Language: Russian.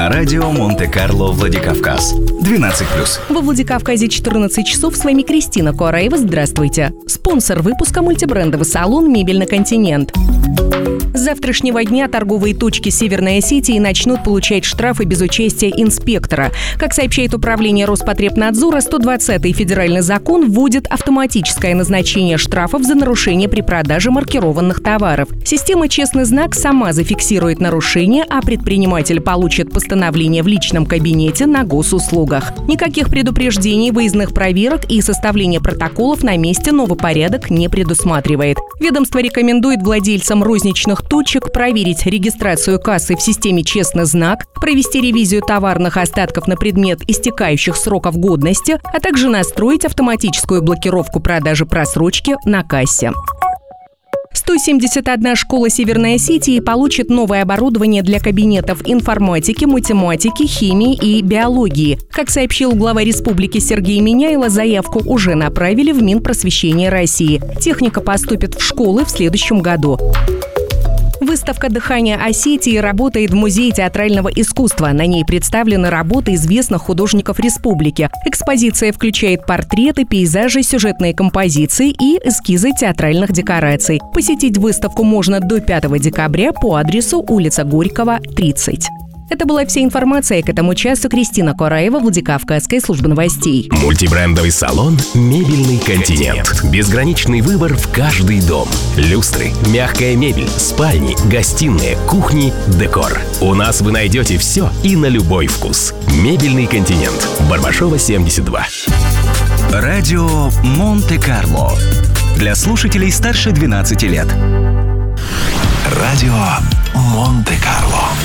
на радио Монте-Карло Владикавказ. 12+. Во Владикавказе 14 часов. С вами Кристина Куараева. Здравствуйте. Спонсор выпуска — мультибрендовый салон «Мебельный континент». С завтрашнего дня торговые точки Северной Осетии начнут получать штрафы без участия инспектора. Как сообщает Управление Роспотребнадзора, 120-й федеральный закон вводит автоматическое назначение штрафов за нарушение при продаже маркированных товаров. Система «Честный знак» сама зафиксирует нарушение, а предприниматель получит постановление в личном кабинете на госуслугах. Никаких предупреждений, выездных проверок и составления протоколов на месте новый порядок не предусматривает. Ведомство рекомендует владельцам розничных точек проверить регистрацию кассы в системе «Честный знак», провести ревизию товарных остатков на предмет истекающих сроков годности, а также настроить автоматическую блокировку продажи просрочки на кассе. 171 школа Северной Осетии получит новое оборудование для кабинетов информатики, математики, химии и биологии. Как сообщил глава республики Сергей Миняйло, заявку уже направили в Минпросвещение России. Техника поступит в школы в следующем году. Выставка «Дыхание Осетии» работает в Музее театрального искусства. На ней представлены работы известных художников республики. Экспозиция включает портреты, пейзажи, сюжетные композиции и эскизы театральных декораций. Посетить выставку можно до 5 декабря по адресу улица Горького, 30. Это была вся информация к этому часу. Кристина Куараева, Владикавказская служба новостей. Мультибрендовый салон «Мебельный континент». Безграничный выбор в каждый дом. Люстры, мягкая мебель, спальни, гостиные, кухни, декор. У нас вы найдете все и на любой вкус. «Мебельный континент». Барбашова, 72. Радио Монте-Карло. Для слушателей старше 12 лет. Радио Монте-Карло.